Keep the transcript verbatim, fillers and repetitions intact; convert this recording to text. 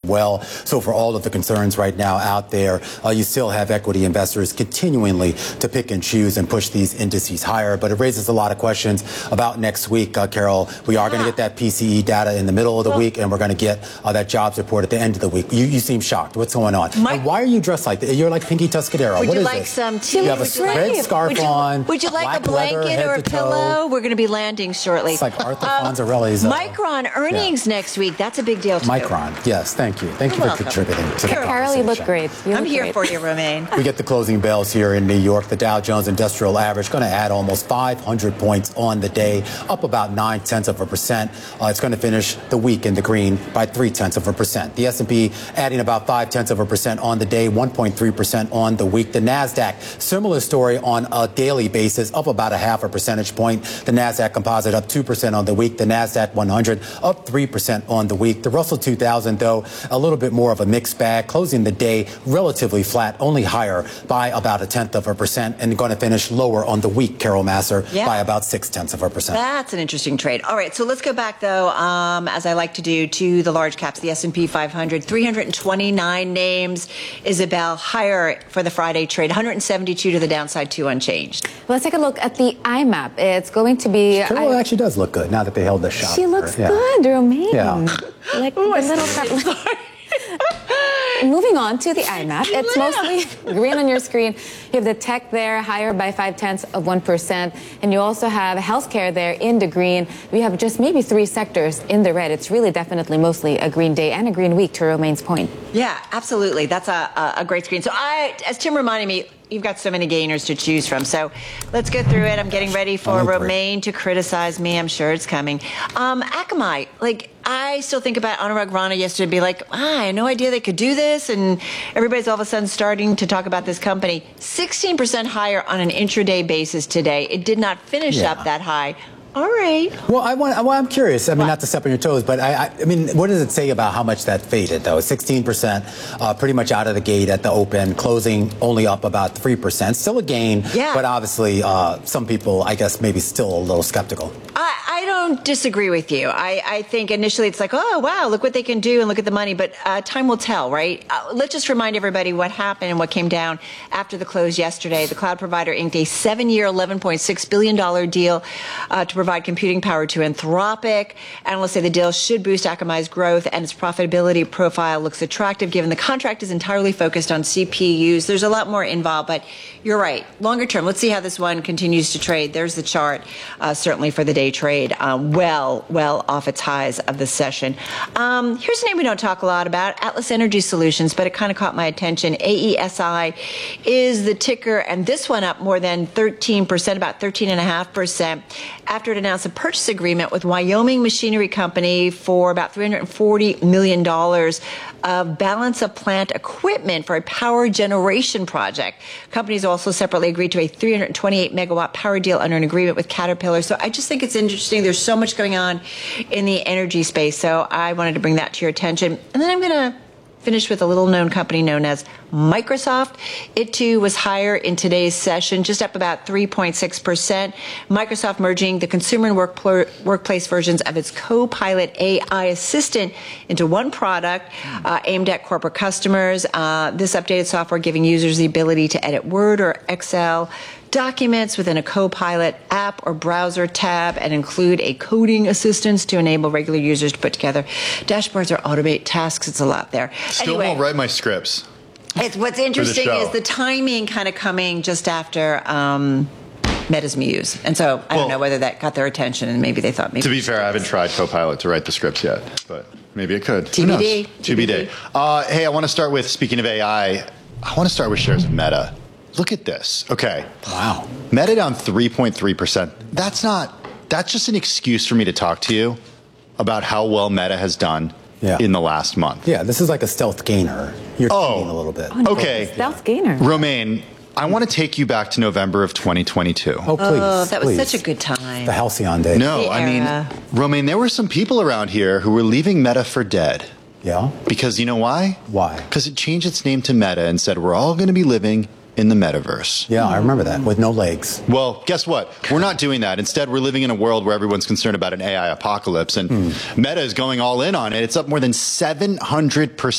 well. So for all of the concerns right now out there, uh, you still have equity investors continuingly to pick and choose and push these indices higher. But it raises a lot of questions about next week, uh, Carol. We are going to get that P C E data in the middle of the well, week, and we're going to get uh, that jobs report at the end of the week. You, you seem shocked. What's going on? My, and why are you dressed like that? You're like Pinky Tuscadero. Would what you is like this? some tea? You have a would red like, scarf would you, on. Would you like a blanket or a pillow? We're going to be landing shortly. It's like Arthur um, Fonzarelli's. Uh, Micron earnings yeah. next week. That's a big deal, too. Micron. Yes, thank you. Thank You're you for welcome. contributing to the Carol, you look great. You I'm look here great. for you, Romaine. We get the closing bells here in New York. The Dow Jones Industrial Average going to add almost five hundred points on the day, up about nine tenths of a percent. Uh, it's going to finish the week in the green by three tenths of a percent. The S and P adding about five tenths of a percent on the day, one point three percent on the week. The Nasdaq, similar story on a daily basis, up about a half a percentage point. The Nasdaq Composite up two percent on the week. The Nasdaq one hundred up three percent on the week. The Russell two thousand, though, a little bit more of a mixed bag, closing the day relatively flat, only higher by about a tenth of a percent, and going to finish lower on the week, Carol Massar, yeah. by about six tenths of a percent. That's an interesting trade. All right, so let's go back, though, um, as I like to do, to the large caps, the S and P five hundred, three hundred twenty-nine names. Isabel, higher for the Friday trade, one hundred seventy-two to the downside, two unchanged. Let's take a look at the I MAP. It's going to be... Carol I, actually does look good now that they held the shop. She looks yeah. good, Romaine. Yeah. Like Ooh, the little... Sorry. Moving on to the I MAP, it's mostly green on your screen. You have the tech there, higher by five tenths of one percent. And you also have healthcare there in the green. We have just maybe three sectors in the red. It's really definitely mostly a green day and a green week, to Romaine's point. Yeah, absolutely. That's a, a, a great screen. So I, as Tim reminded me, you've got so many gainers to choose from. So let's get through it. I'm getting ready for Romaine to criticize me. I'm sure it's coming. Um, Akamai, like, I still think about Anurag Rana yesterday and be like, ah, I had no idea they could do this. And everybody's all of a sudden starting to talk about this company. sixteen percent higher on an intraday basis today. It did not finish yeah. up that high. All right. Well, I want, well, I'm curious. I mean, what? Not to step on your toes, but I, I, I mean, what does it say about how much that faded, though? sixteen percent, uh, pretty much out of the gate at the open, closing only up about three percent. Still a gain, yeah. but obviously uh, some people, I guess, maybe still a little skeptical. I, I don't disagree with you. I, I think initially it's like, oh, wow, look what they can do and look at the money. But uh, time will tell, right? Uh, let's just remind everybody what happened and what came down after the close yesterday. The cloud provider inked a seven-year, eleven point six billion dollars deal uh, to provide computing power to Anthropic. Analysts say the deal should boost Akamai's growth, and its profitability profile looks attractive given the contract is entirely focused on C P Us. There's a lot more involved, but you're right. Longer term, let's see how this one continues to trade. There's the chart, uh, certainly for the day trade, um, well, well off its highs of the session. Um, here's a name we don't talk a lot about, Atlas Energy Solutions, but it kind of caught my attention. A E S I is the ticker, and this one up more than thirteen percent, about thirteen point five percent, after it announced a purchase agreement with Wyoming Machinery Company for about three hundred forty million dollars of balance of plant equipment for a power generation project. Companies also separately agreed to a three hundred twenty-eight megawatt power deal under an agreement with Caterpillar. So I just think it's interesting. There's so much going on in the energy space. So I wanted to bring that to your attention. And then I'm going to finish with a little-known company known as Microsoft. It, too, was higher in today's session, just up about three point six percent. Microsoft merging the consumer and work workplace versions of its Copilot A I assistant into one product uh, aimed at corporate customers. Uh, this updated software giving users the ability to edit Word or Excel documents within a Copilot app or browser tab, and include a coding assistant to enable regular users to put together dashboards or automate tasks. It's a lot there. Still anyway, won't write my scripts. It's, what's interesting the is the timing kind of coming just after um, Meta's Muse. And so I well, don't know whether that got their attention, and maybe they thought maybe... To be fair, I haven't tried Copilot to write the scripts yet, but maybe it could. T B D. T B D. Uh, hey, I want to start with, speaking of A I, I want to start with shares of Meta. Look at this. Okay. Wow. Meta down three point three percent. That's not, that's just an excuse for me to talk to you about how well Meta has done yeah. in the last month. Yeah, this is like a stealth gainer. You're oh, cheating a little bit. Oh, no, okay. Stealth gainer. Romaine, I want to take you back to November of twenty twenty-two. Oh, please. Oh, that was please. such a good time. The halcyon days. No, I mean, Romaine, there were some people around here who were leaving Meta for dead. Yeah? Because you know why? Why? Because it changed its name to Meta and said, we're all going to be living in the metaverse. Yeah, I remember that, with no legs. Well, guess what? We're not doing that. Instead, we're living in a world where everyone's concerned about an A I apocalypse, and mm. Meta is going all in on it. It's up more than seven hundred percent